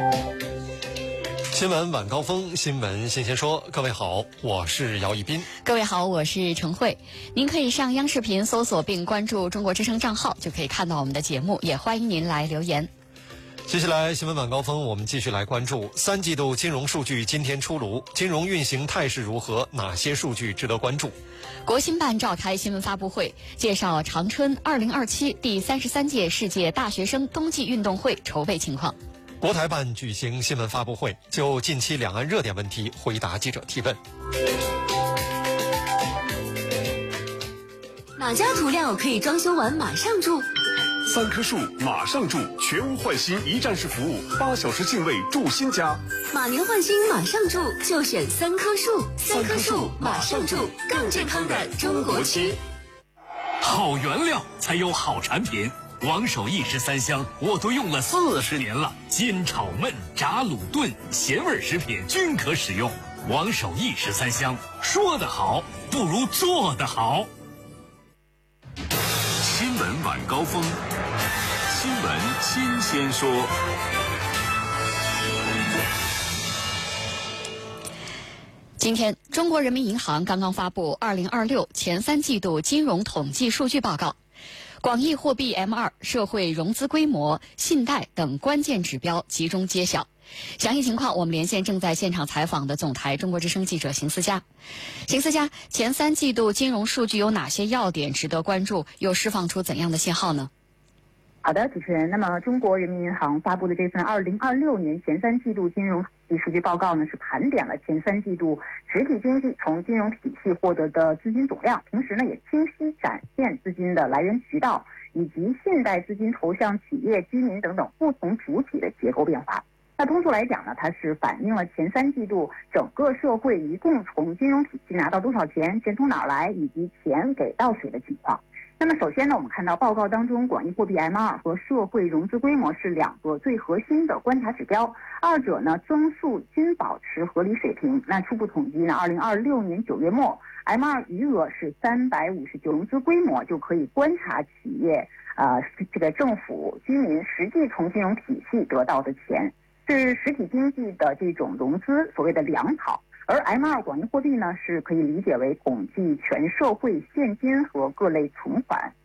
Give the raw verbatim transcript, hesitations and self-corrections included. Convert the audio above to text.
新闻晚高峰，新闻新鲜说。各位好，我是姚一斌。 各位好，我是程慧。您可以上央视频搜索并关注中国之声账号，就可以看到我们的节目，也欢迎您来留言。 接下来新闻晚高峰，我们继续来关注三季度金融数据今天出炉，金融运行态势如何？哪些数据值得关注？ 国新办召开新闻发布会，介绍长春二零二七第三十三届世界大学生冬季运动会筹备情况。 国台办举行新闻发布会，就近期两岸热点问题回答记者提问。 哪家涂料可以装修完马上住？ 三棵树马上住，全屋换新一站式服务，八小时净位住新家。 马年换新马上住，就选三棵树。三棵树马上住，更健康的中国区。 好原料才有好产品。王守义十三香我都用了四十年了，煎炒焖炸卤炖咸味食品均可使用。王守义十三香，说得好不如做得好。 新闻晚高峰，新闻新鲜说。 今天，中国人民银行刚刚发布二零二六前三季度金融统计数据报告。广义货币 M 二、社会融资规模、信贷等关键指标集中揭晓。详细情况，我们连线正在现场采访的总台中国之声记者邢思佳。邢思佳，前三季度金融数据有哪些要点值得关注？又释放出怎样的信号呢？ 好的，主持人。那么，中国人民银行发布的这份二零二六年前三季度金融统计数据报告呢，是盘点了前三季度实体经济从金融体系获得的资金总量，同时呢，也清晰展现资金的来源渠道以及信贷资金投向企业、居民等等不同主体的结构变化。那通俗来讲呢，它是反映了前三季度整个社会一共从金融体系拿到多少钱，钱从哪儿来，以及钱给到谁的情况。那么首先呢，我们看到报告当中，广义货币 M 二 和社会融资规模是两个最核心的观察指标，二者呢增速均保持合理水平。那初步统计呢，二零二六年九月末 M 二 余额是三百五十九，融资规模就可以观察企业、呃这个政府、居民实际从金融体系得到的钱，是实体经济的这种融资所谓的粮草。而 M 二 广义货币呢，是可以理解为统计全社会现金和各类存款。